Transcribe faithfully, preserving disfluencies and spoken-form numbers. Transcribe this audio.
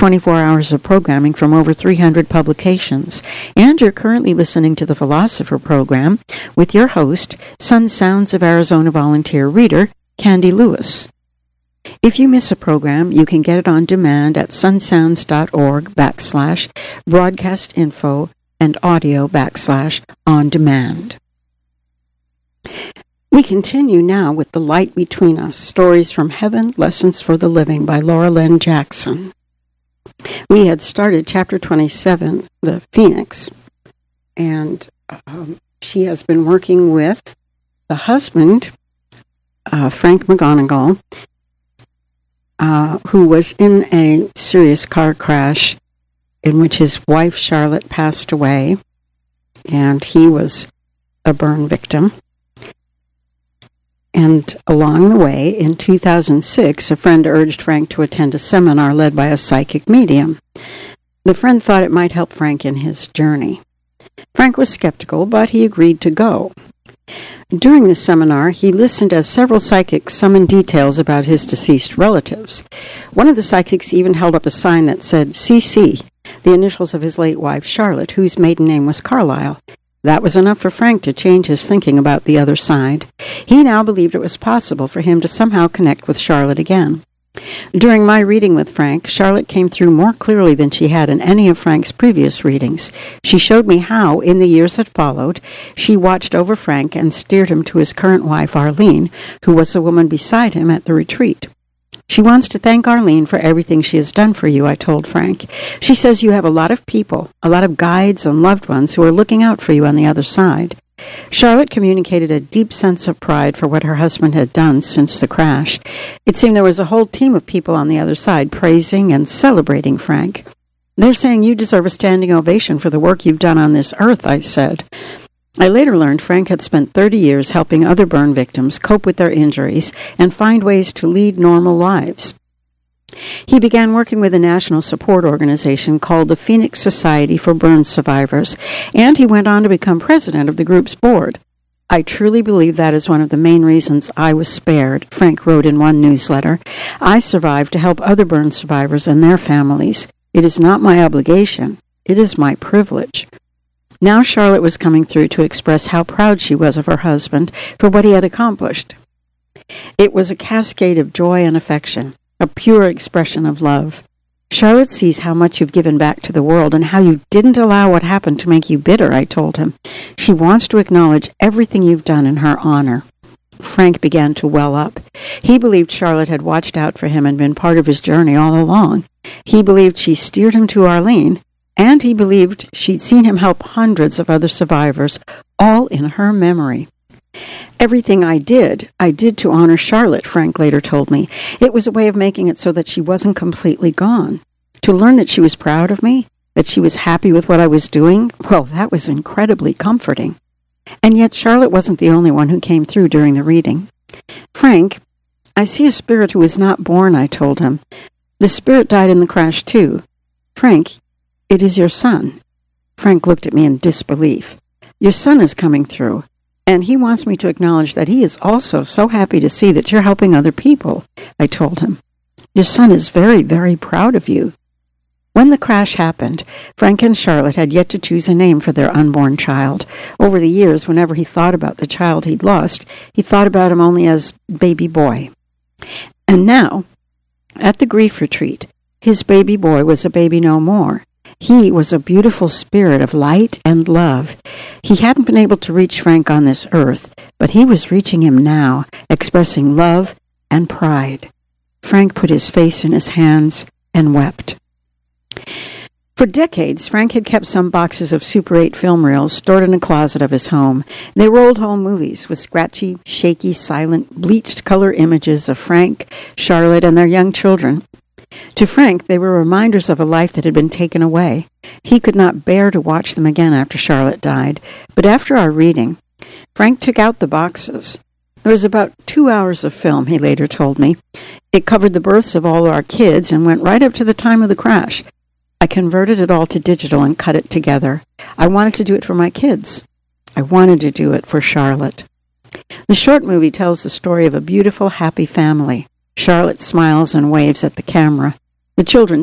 twenty-four hours of programming from over three hundred publications. And you're currently listening to the Philosopher Program with your host, Sun Sounds of Arizona volunteer reader, Candy Lewis. If you miss a program, you can get it on demand at sunsounds.org backslash broadcast info and audio backslash on demand. We continue now with The Light Between Us, Stories from Heaven, Lessons for the Living by Laura Lynn Jackson. We had started chapter twenty-seven, The Phoenix, and um, she has been working with the husband, uh, Frank McGonigal, uh, who was in a serious car crash in which his wife, Charlotte, passed away, and he was a burn victim. And along the way, in two thousand six, a friend urged Frank to attend a seminar led by a psychic medium. The friend thought it might help Frank in his journey. Frank was skeptical, but he agreed to go. During the seminar, he listened as several psychics summoned details about his deceased relatives. One of the psychics even held up a sign that said C C, the initials of his late wife, Charlotte, whose maiden name was Carlisle. That was enough for Frank to change his thinking about the other side. He now believed it was possible for him to somehow connect with Charlotte again. During my reading with Frank, Charlotte came through more clearly than she had in any of Frank's previous readings. She showed me how, in the years that followed, she watched over Frank and steered him to his current wife, Arlene, who was the woman beside him at the retreat. She wants to thank Arlene for everything she has done for you, I told Frank. She says you have a lot of people, a lot of guides and loved ones who are looking out for you on the other side. Charlotte communicated a deep sense of pride for what her husband had done since the crash. It seemed there was a whole team of people on the other side praising and celebrating Frank. They're saying you deserve a standing ovation for the work you've done on this earth, I said. I later learned Frank had spent thirty years helping other burn victims cope with their injuries and find ways to lead normal lives. He began working with a national support organization called the Phoenix Society for Burn Survivors, and he went on to become president of the group's board. I truly believe that is one of the main reasons I was spared, Frank wrote in one newsletter. I survived to help other burn survivors and their families. It is not my obligation. It is my privilege. Now Charlotte was coming through to express how proud she was of her husband for what he had accomplished. It was a cascade of joy and affection, a pure expression of love. Charlotte sees how much you've given back to the world and how you didn't allow what happened to make you bitter, I told him. She wants to acknowledge everything you've done in her honor. Frank began to well up. He believed Charlotte had watched out for him and been part of his journey all along. He believed she steered him to Arlene, and he believed she'd seen him help hundreds of other survivors, all in her memory. Everything I did, I did to honor Charlotte, Frank later told me. It was a way of making it so that she wasn't completely gone. To learn that she was proud of me, that she was happy with what I was doing, well, that was incredibly comforting. And yet Charlotte wasn't the only one who came through during the reading. Frank, I see a spirit who was not born, I told him. The spirit died in the crash, too. Frank, it is your son. Frank looked at me in disbelief. Your son is coming through, and he wants me to acknowledge that he is also so happy to see that you're helping other people, I told him. Your son is very, very proud of you. When the crash happened, Frank and Charlotte had yet to choose a name for their unborn child. Over the years, whenever he thought about the child he'd lost, he thought about him only as baby boy. And now, at the grief retreat, his baby boy was a baby no more. He was a beautiful spirit of light and love. He hadn't been able to reach Frank on this earth, but he was reaching him now, expressing love and pride. Frank put his face in his hands and wept. For decades, Frank had kept some boxes of Super eight film reels stored in a closet of his home. They were old home movies with scratchy, shaky, silent, bleached color images of Frank, Charlotte, and their young children. To Frank, they were reminders of a life that had been taken away. He could not bear to watch them again after Charlotte died. But after our reading, Frank took out the boxes. There was about two hours of film, he later told me. It covered the births of all our kids and went right up to the time of the crash. I converted it all to digital and cut it together. I wanted to do it for my kids. I wanted to do it for Charlotte. The short movie tells the story of a beautiful, happy family. Charlotte smiles and waves at the camera. The children